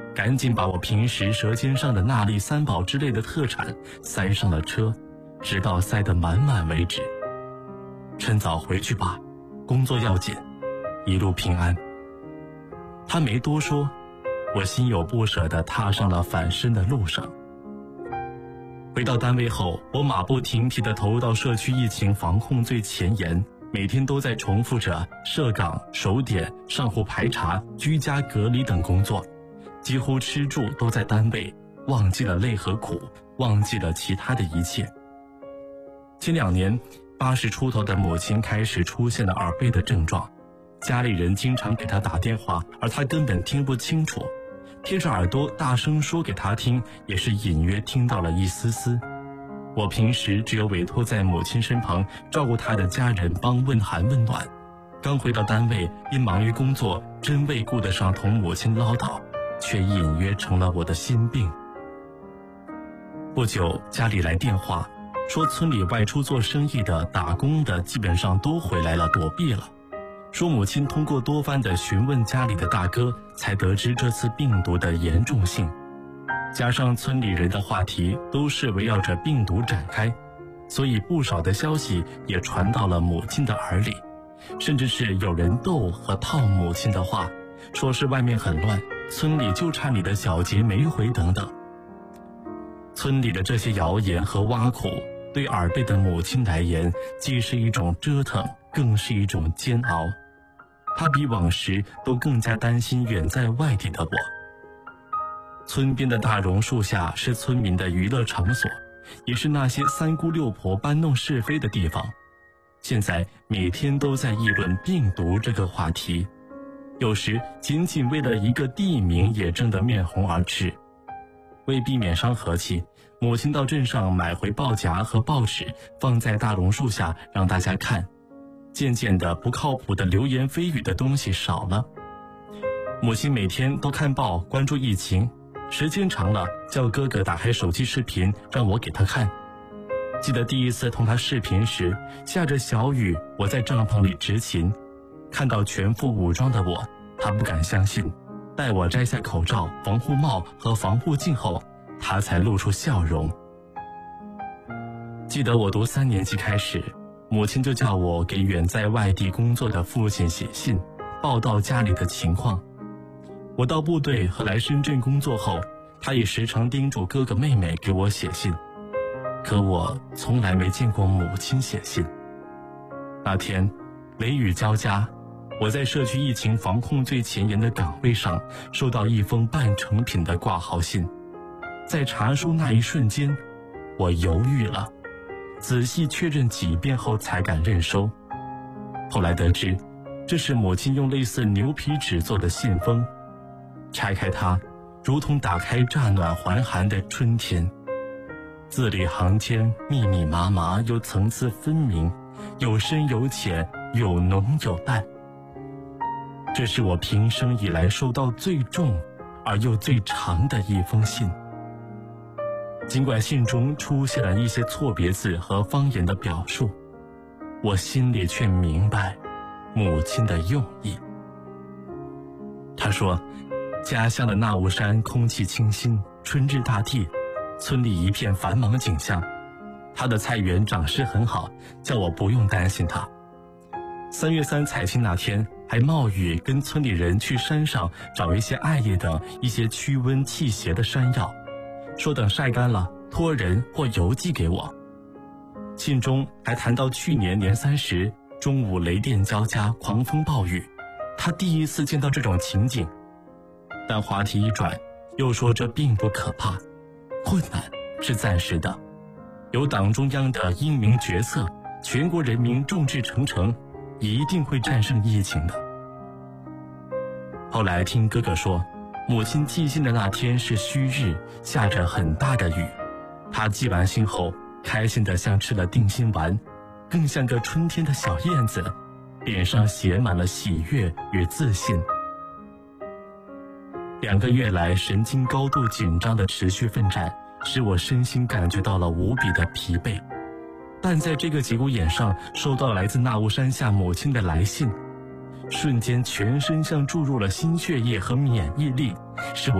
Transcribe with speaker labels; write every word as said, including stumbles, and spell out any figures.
Speaker 1: 赶紧把我平时舌尖上的纳利三宝之类的特产塞上了车，直到塞得满满为止。趁早回去吧，工作要紧，一路平安。他没多说，我心有不舍地踏上了返身的路上。回到单位后，我马不停蹄地投入到社区疫情防控最前沿，每天都在重复着设岗、守点、上户排查、居家隔离等工作，几乎吃住都在单位，忘记了累和苦，忘记了其他的一切。前两年，八十出头的母亲开始出现了耳背的症状，家里人经常给她打电话，而她根本听不清楚，贴着耳朵大声说给她听，也是隐约听到了一丝丝。我平时只有委托在母亲身旁照顾她的家人帮问寒问暖，刚回到单位，因忙于工作，真未顾得上同母亲唠叨，却隐约成了我的心病。不久，家里来电话，说村里外出做生意的、打工的基本上都回来了，躲避了。说母亲通过多番的询问家里的大哥，才得知这次病毒的严重性。加上村里人的话题都是围绕着病毒展开，所以不少的消息也传到了母亲的耳里，甚至是有人逗和套母亲的话，说是外面很乱，村里就差你的小节没回等等。村里的这些谣言和挖苦，对耳背的母亲来言，既是一种折腾，更是一种煎熬。她比往时都更加担心远在外地的我。村边的大榕树下是村民的娱乐场所，也是那些三姑六婆搬弄是非的地方。现在每天都在议论病毒这个话题，有时仅仅为了一个地名也争得面红耳赤。为避免伤和气，母亲到镇上买回报夹和报纸，放在大榕树下让大家看。渐渐的，不靠谱的流言蜚语的东西少了。母亲每天都看报，关注疫情，时间长了，叫哥哥打开手机视频，让我给他看。记得第一次同他视频时，下着小雨，我在帐篷里执勤，看到全副武装的我，他不敢相信。待我摘下口罩、防护帽和防护镜后，他才露出笑容。记得我读三年级开始，母亲就叫我给远在外地工作的父亲写信，报道家里的情况。我到部队和来深圳工作后，他也时常叮嘱哥哥妹妹给我写信，可我从来没见过母亲写信。那天雷雨交加，我在社区疫情防控最前沿的岗位上，收到一封半成品的挂号信。在查书那一瞬间，我犹豫了，仔细确认几遍后才敢认收。后来得知，这是母亲用类似牛皮纸做的信封，拆开它，如同打开乍暖还寒的春天。字里行间密密麻麻又层次分明，有深有浅，有浓有淡。这是我平生以来收到最重而又最长的一封信。尽管信中出现了一些错别字和方言的表述，我心里却明白母亲的用意。她说，家乡的纳雾山空气清新，春日大地，村里一片繁忙景象。她的菜园长势很好，叫我不用担心她。三月三采青那天，还冒雨跟村里人去山上找一些艾叶等一些驱蚊气邪的山药，说等晒干了托人或邮寄给我。信中还谈到去年年三十中午雷电交加，狂风暴雨，他第一次见到这种情景。但话题一转，又说这并不可怕，困难是暂时的，有党中央的英明决策，全国人民众志成城，一定会战胜疫情的。后来听哥哥说，母亲寄信的那天是虚日，下着很大的雨。她寄完信后，开心得像吃了定心丸，更像个春天的小燕子，脸上写满了喜悦与自信。两个月来神经高度紧张的持续奋战，使我身心感觉到了无比的疲惫。但在这个节骨眼上，收到来自纳雾山下母亲的来信，瞬间全身像注入了新血液和免疫力，使我